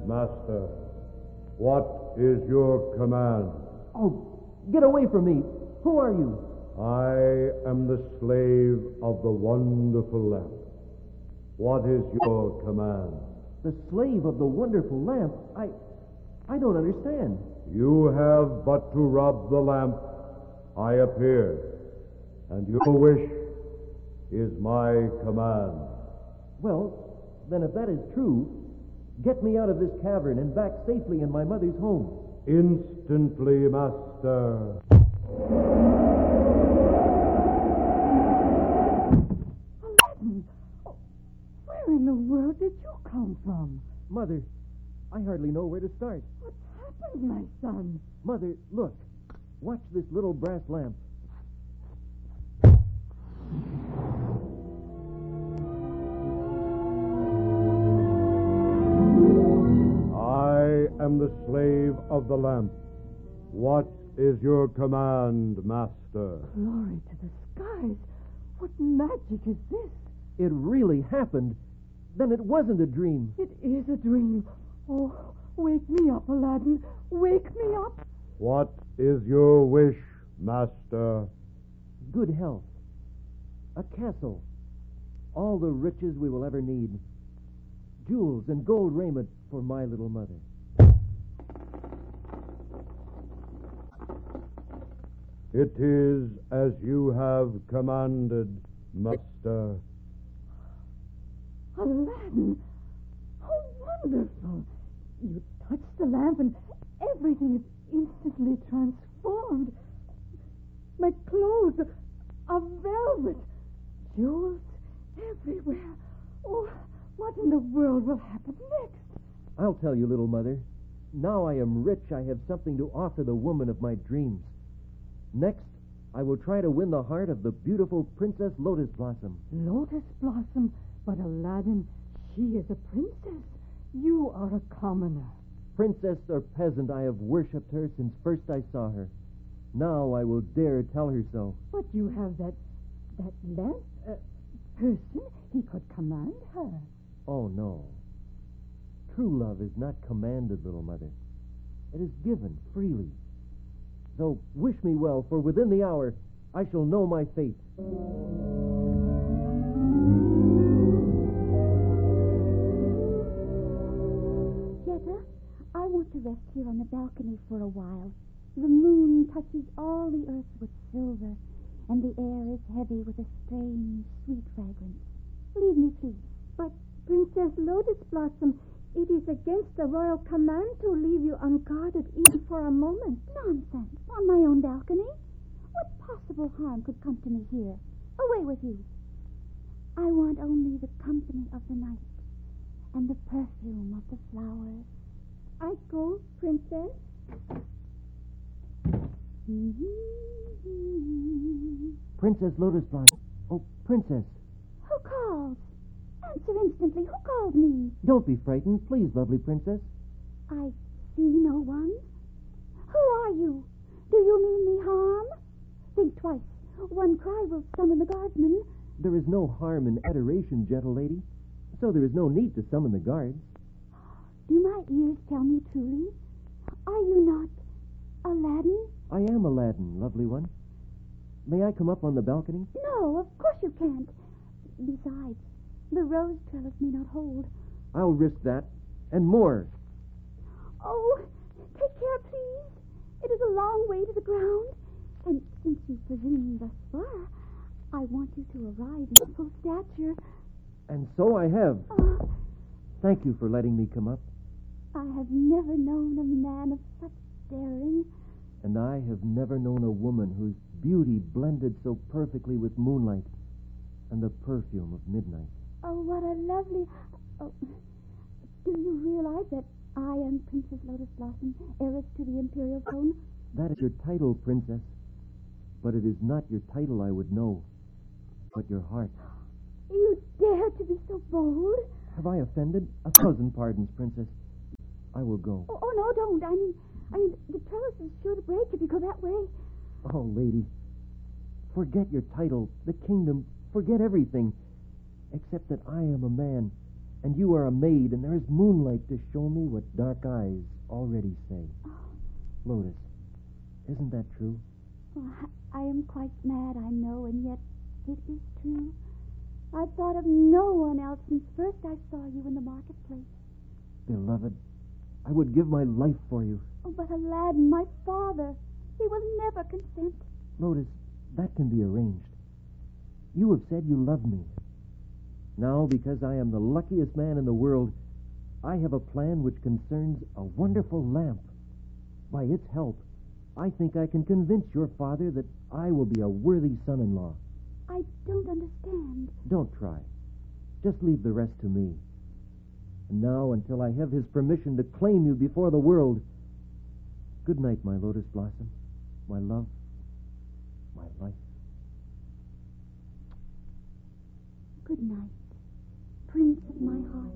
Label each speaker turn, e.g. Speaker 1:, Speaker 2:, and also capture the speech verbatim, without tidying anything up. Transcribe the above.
Speaker 1: master. What is your command?
Speaker 2: Oh, get away from me. Who are you?
Speaker 1: I am the slave of the wonderful lamp. What is your command?
Speaker 2: The slave of the wonderful lamp? I... I don't understand.
Speaker 1: You have but to rub the lamp. I appear. And your wish is my command.
Speaker 2: Well, then if that is true, get me out of this cavern and back safely in my mother's home.
Speaker 1: Instantly, master.
Speaker 3: Aladdin! Oh, where in the world did you come from?
Speaker 2: Mother, I hardly know where to start.
Speaker 3: What's happened, my son?
Speaker 2: Mother, look. Watch this little brass lamp.
Speaker 1: I am the slave of the lamp. What is your command, master?
Speaker 3: Glory to the skies. What magic is this?
Speaker 2: It really happened. Then it wasn't a dream.
Speaker 3: It is a dream. Oh, wake me up, Aladdin. Wake me up.
Speaker 1: What is your wish, master?
Speaker 2: Good health. A castle. All the riches we will ever need. Jewels and gold raiment for my little mother.
Speaker 1: It is as you have commanded, master.
Speaker 3: Aladdin, how wonderful. You touched the lamp and everything is instantly transformed. My clothes are velvet. Jewels everywhere. Oh, what in the world will happen next?
Speaker 2: I'll tell you, little mother. Now I am rich, I have something to offer the woman of my dreams. Next, I will try to win the heart of the beautiful Princess Lotus Blossom.
Speaker 3: Lotus Blossom? But Aladdin, she is a princess. You are a commoner.
Speaker 2: Princess or peasant, I have worshipped her since first I saw her. Now I will dare tell her so.
Speaker 3: But you have that, that lamp uh, person. He could command her.
Speaker 2: Oh, no. True love is not commanded, little mother. It is given freely. So wish me well, for within the hour I shall know my fate.
Speaker 4: Jetta, I want to rest here on the balcony for a while. The moon touches all the earth with silver, and the air is heavy with a strange, sweet fragrance. Leave me, please.
Speaker 5: But, Princess Lotus Blossom, it is against the royal command to leave you unguarded even for a moment.
Speaker 4: Nonsense. On my own balcony? What possible harm could come to me here? Away with you. I want only the company of the night and the perfume of the flowers.
Speaker 5: I go, Princess.
Speaker 2: Princess Lotus Blossom. Oh, Princess.
Speaker 4: Who calls? Answer instantly. Who called me?
Speaker 2: Don't be frightened, please, lovely princess.
Speaker 4: I see no one. Who are you? Do you mean me harm? Think twice. One cry will summon the guardsmen.
Speaker 2: There is no harm in adoration, gentle lady, so there is no need to summon the guards.
Speaker 4: Do my ears tell me truly? Are you not Aladdin?
Speaker 2: I am Aladdin, lovely one. May I come up on the balcony?
Speaker 4: No, of course you can't. Besides, the rose trellis may not hold.
Speaker 2: I'll risk that, and more.
Speaker 4: Oh, take care, please. It is a long way to the ground, and since you presume thus far, I want you to arrive in full stature.
Speaker 2: And so I have.
Speaker 4: Uh,
Speaker 2: Thank you for letting me come up.
Speaker 4: I have never known a man of such daring.
Speaker 2: And I have never known a woman whose beauty blended so perfectly with moonlight and the perfume of midnight.
Speaker 4: Oh, what a lovely... Oh, do you realize that I am Princess Lotus Blossom, heiress to the imperial throne?
Speaker 2: That is your title, princess. But it is not your title I would know, but your heart.
Speaker 4: You dare to be so bold?
Speaker 2: Have I offended? A thousand pardons, princess. I will go.
Speaker 4: Oh, oh no, don't. I mean, I mean, the trellis is sure to break if you go that way.
Speaker 2: Oh, lady, forget your title, the kingdom, forget everything, except that I am a man, And you are a maid, and there is moonlight to show me what dark eyes already say. Lotus, isn't that true?
Speaker 4: Oh, I am quite mad, I know, and yet it is true. I've thought of no one else since first I saw you in the marketplace.
Speaker 2: Beloved, I would give my life for you.
Speaker 4: Oh, but Aladdin, my father, he will never consent.
Speaker 2: Lotus, that can be arranged. You have said you love me. Now, because I am the luckiest man in the world, I have a plan which concerns a wonderful lamp. By its help, I think I can convince your father that I will be a worthy son-in-law.
Speaker 4: I don't understand.
Speaker 2: Don't try. Just leave the rest to me. And now, until I have his permission to claim you before the world, good night, my Lotus Blossom, my love, my life.
Speaker 4: Good night, Prince of my heart.